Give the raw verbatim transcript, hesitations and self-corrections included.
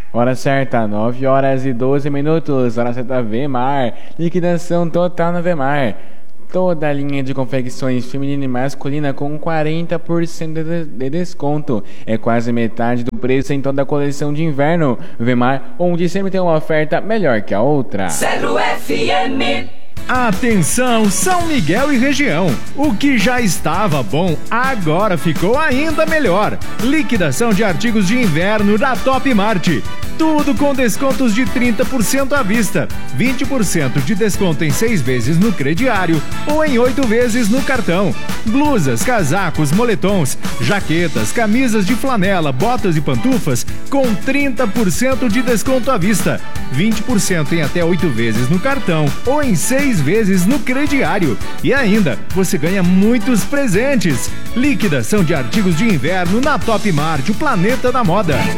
Hora certa, nove horas e doze minutos. Hora certa, Vemar. Liquidação total na Vemar. Toda a linha de confecções feminina e masculina com quarenta por cento de desconto. É quase metade do preço em toda a coleção de inverno. Vemar, onde sempre tem uma oferta melhor que a outra. Zero F M. Atenção, São Miguel e região. O que já estava bom, agora ficou ainda melhor. Liquidação de artigos de inverno da Top Mart. Tudo com descontos de trinta por cento à vista, vinte por cento de desconto em seis vezes no crediário ou em oito vezes no cartão. Blusas, casacos, moletons, jaquetas, camisas de flanela, botas e pantufas com trinta por cento de desconto à vista, vinte por cento em até oito vezes no cartão ou em seis vezes no crediário. E ainda, você ganha muitos presentes. Liquidação de artigos de inverno na Top Mart, o planeta da moda.